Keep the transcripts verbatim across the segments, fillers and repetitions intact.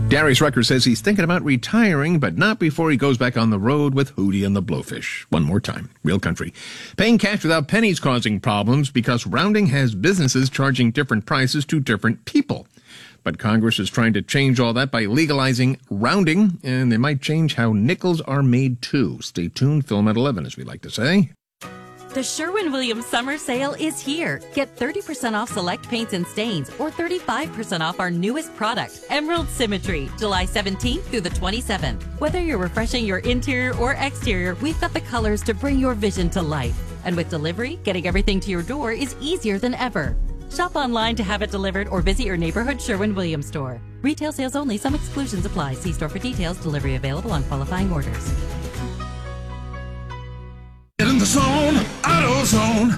Darius Rucker says he's thinking about retiring, but not before he goes back on the road with Hootie and the Blowfish. One more time. Real country. Paying cash without pennies causing problems because rounding has businesses charging different prices to different people. But Congress is trying to change all that by legalizing rounding, and they might change how nickels are made too. Stay tuned. Film at eleven, as we like to say. The Sherwin-Williams Summer Sale is here. Get thirty percent off select paints and stains or thirty-five percent off our newest product, Emerald Symmetry, July seventeenth through the twenty-seventh. Whether you're refreshing your interior or exterior, we've got the colors to bring your vision to life. And with delivery, getting everything to your door is easier than ever. Shop online to have it delivered or visit your neighborhood Sherwin-Williams store. Retail sales only. Some exclusions apply. See store for details. Delivery available on qualifying orders. Get in the zone, AutoZone.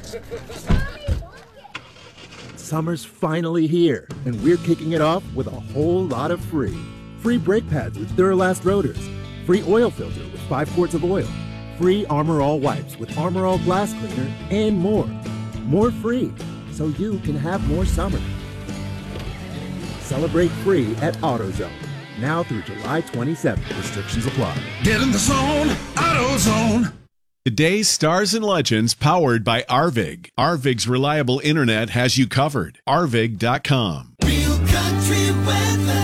Summer's finally here, and we're kicking it off with a whole lot of free. Free brake pads with Duralast rotors. Free oil filter with five quarts of oil. Free Armor All wipes with Armor All glass cleaner, and more. More free, so you can have more summer. Celebrate free at AutoZone. Now through July twenty-seventh. Restrictions apply. Get in the zone, AutoZone. Today's Stars and Legends powered by Arvig. Arvig's reliable internet has you covered. Arvig dot com. Real country weather.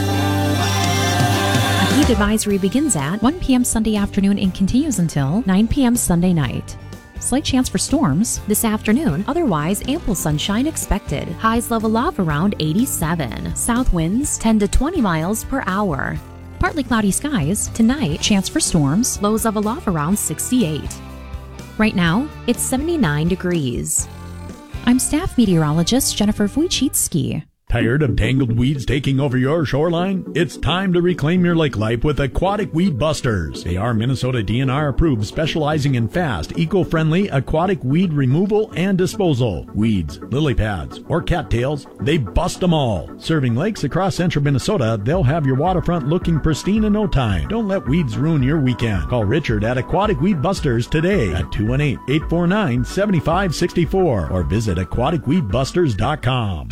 A heat advisory begins at one p.m. Sunday afternoon and continues until nine p.m. Sunday night. Slight chance for storms this afternoon. Otherwise, ample sunshine expected. Highs level off around eighty-seven. South winds ten to twenty miles per hour. Partly cloudy skies. Tonight, chance for storms. Lows level off around sixty-eight. Right now, it's seventy-nine degrees. I'm staff meteorologist Jennifer Wojcicki. Tired of tangled weeds taking over your shoreline? It's time to reclaim your lake life with Aquatic Weed Busters. They are Minnesota D N R approved, specializing in fast, eco-friendly aquatic weed removal and disposal. Weeds, lily pads, or cattails, they bust them all. Serving lakes across central Minnesota, they'll have your waterfront looking pristine in no time. Don't let weeds ruin your weekend. Call Richard at Aquatic Weed Busters today at two one eight, eight four nine, seven five six four or visit aquatic weed busters dot com.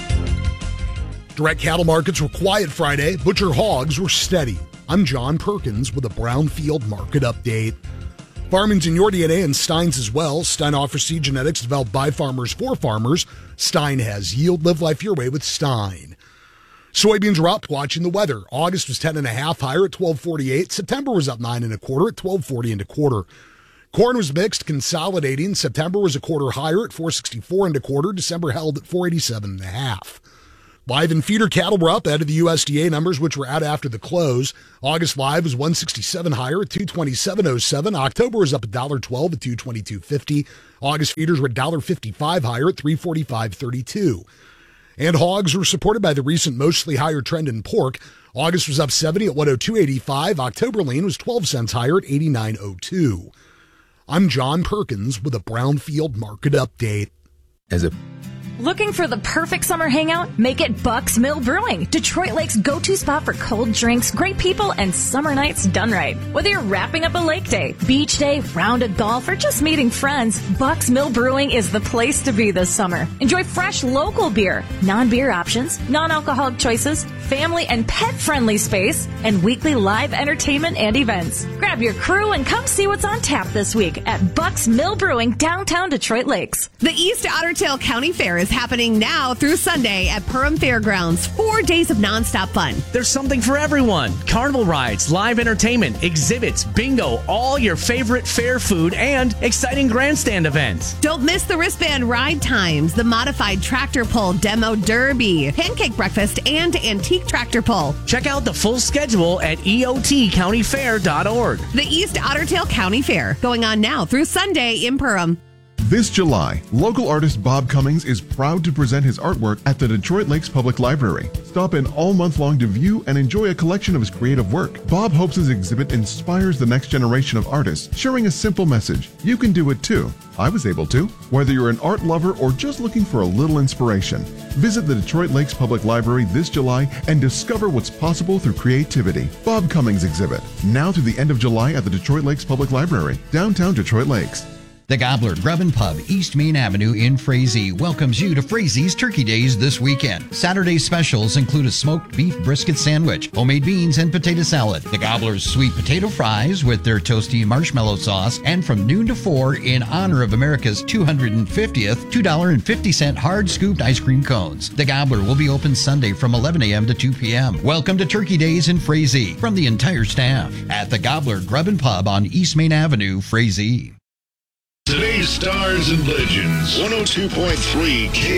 Direct cattle markets were quiet Friday. Butcher hogs were steady. I'm John Perkins with a Brownfield market update. Farming's in your D N A and Stein's as well. Stein offers seed genetics developed by farmers for farmers. Stein has yield. Live life your way with Stein. Soybeans are up. Watching the weather. August was ten and a half higher at twelve forty-eight. September was up nine and a quarter at twelve forty and a quarter. Corn was mixed, consolidating. September was a quarter higher at four sixty-four and a quarter. December held at four eighty-seven and a half. Live and feeder cattle were up ahead of the U S D A numbers, which were out after the close. August live was one sixty-seven higher at two twenty-seven oh seven. October was up one twelve at two twenty-two fifty. August feeders were one fifty-five higher at three forty-five thirty-two. And hogs were supported by the recent mostly higher trend in pork. August was up seventy at one oh two eighty-five. October lean was twelve cents higher at eighty-nine oh two. I'm John Perkins with a Brownfield market update. As a Looking for the perfect summer hangout? Make it Buck's Mill Brewing, Detroit Lake's go-to spot for cold drinks, great people, and summer nights done right. Whether you're wrapping up a lake day, beach day, round of golf, or just meeting friends, Buck's Mill Brewing is the place to be this summer. Enjoy fresh local beer, non-beer options, non-alcoholic choices, family and pet-friendly space, and weekly live entertainment and events. Grab your crew and come see what's on tap this week at Buck's Mill Brewing, downtown Detroit Lakes. The East Otter Tail County Fair is happening now through Sunday at Perham Fairgrounds. Four days of nonstop fun. There's something for everyone. Carnival rides, live entertainment, exhibits, bingo, all your favorite fair food, and exciting grandstand events. Don't miss the wristband ride times, the modified tractor pull demo derby, pancake breakfast, and antique tractor pull. Check out the full schedule at E O T county fair dot org. The East Otter Tail County Fair, going on now through Sunday in Perham. This July, local artist Bob Cummings is proud to present his artwork at the Detroit Lakes Public Library. Stop in all month long to view and enjoy a collection of his creative work. Bob hopes his exhibit inspires the next generation of artists, sharing a simple message. You can do it too. I was able to. Whether you're an art lover or just looking for a little inspiration, visit the Detroit Lakes Public Library this July and discover what's possible through creativity. Bob Cummings exhibit, now through the end of July at the Detroit Lakes Public Library, downtown Detroit Lakes. The Gobbler Grub and Pub, East Main Avenue in Frazee, welcomes you to Frazee's Turkey Days this weekend. Saturday specials include a smoked beef brisket sandwich, homemade beans, and potato salad. The Gobbler's sweet potato fries with their toasty marshmallow sauce, and from noon to four, in honor of America's two hundred fiftieth, two dollars and fifty cents hard scooped ice cream cones. The Gobbler will be open Sunday from eleven a.m. to two p.m. Welcome to Turkey Days in Frazee from the entire staff at the Gobbler Grub and Pub on East Main Avenue, Frazee. Today's Stars and Legends, one oh two point three K